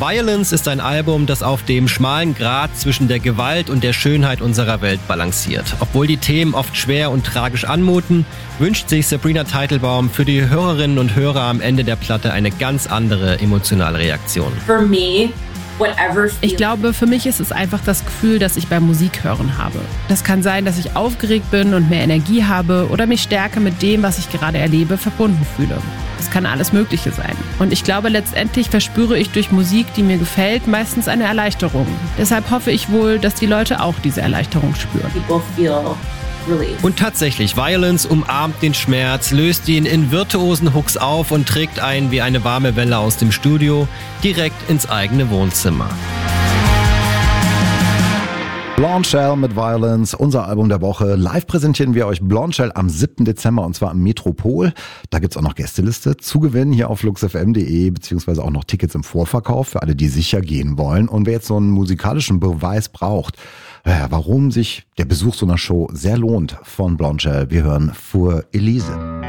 Violence ist ein Album, das auf dem schmalen Grat zwischen der Gewalt und der Schönheit unserer Welt balanciert. Obwohl die Themen oft schwer und tragisch anmuten, wünscht sich Sabrina Teitelbaum für die Hörerinnen und Hörer am Ende der Platte eine ganz andere emotionale Reaktion. Ich glaube, für mich ist es einfach das Gefühl, das ich beim Musikhören habe. Das kann sein, dass ich aufgeregt bin und mehr Energie habe oder mich stärker mit dem, was ich gerade erlebe, verbunden fühle. Es kann alles Mögliche sein. Und ich glaube, letztendlich verspüre ich durch Musik, die mir gefällt, meistens eine Erleichterung. Deshalb hoffe ich wohl, dass die Leute auch diese Erleichterung spüren. Und tatsächlich, Violence umarmt den Schmerz, löst ihn in virtuosen Hooks auf und trägt einen wie eine warme Welle aus dem Studio direkt ins eigene Wohnzimmer. Blonde Shell mit Violence, unser Album der Woche. Live präsentieren wir euch Blonde Shell am 7. Dezember und zwar im Metropol. Da gibt's auch noch Gästeliste zu gewinnen hier auf luxfm.de beziehungsweise auch noch Tickets im Vorverkauf für alle, die sicher gehen wollen. Und wer jetzt so einen musikalischen Beweis braucht, warum sich der Besuch so einer Show sehr lohnt von Blonde Shell, wir hören Für Elise.